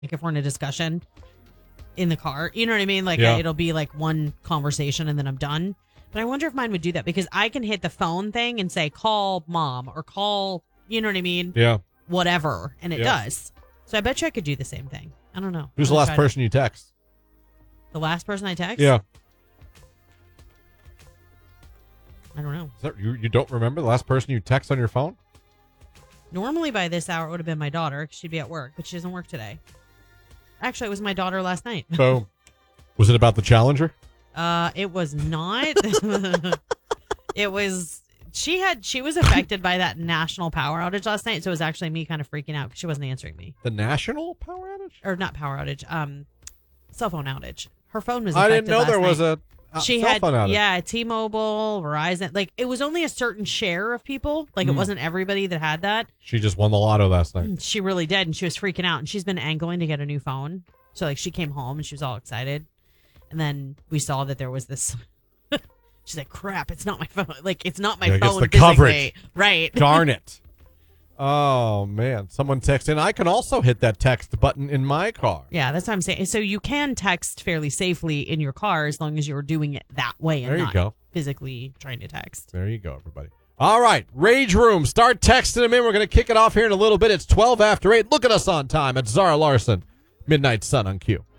Like if we're in a discussion in the car, you know what I mean? Like Yeah. it'll be like one conversation and then I'm done. But I wonder if mine would do that because I can hit the phone thing and say, call mom or call, you know what I mean? Yeah. Whatever. And it Yeah. does. So I bet you I could do the same thing. I don't know. Who's the last person you text? The last person I text? Yeah. I don't know. Is that, you don't remember the last person you text on your phone? Normally by this hour it would have been my daughter because she'd be at work, but she doesn't work today. Actually, it was my daughter last night. Boom. Was it about the Challenger? It was not. It was she was affected by that national power outage last night, so it was actually me kind of freaking out because she wasn't answering me. The national power outage? Or not power outage, cell phone outage. Her phone was I affected didn't know there was a she cell had phone outage. yeah, T-Mobile, Verizon. Like it was only a certain share of people. Like it wasn't everybody that had that. She just won the lotto last night. She really did, and she was freaking out. And she's been angling to get a new phone. So like she came home and she was all excited, and then we saw that there was this. She's like, "Crap! It's not my phone. Like it's not my Yeah, I guess phone. the physically." coverage. Right? Darn it. Oh, man. Someone texted in. I can also hit that text button in my car. Yeah, that's what I'm saying. So you can text fairly safely in your car as long as you're doing it that way and There you not go. physically trying to text. There you go, everybody. All right. Rage Room. Start texting them in. We're going to kick it off here in a little bit. It's 12 after 8. Look at us on time. It's Zara Larson. Midnight Sun on Q.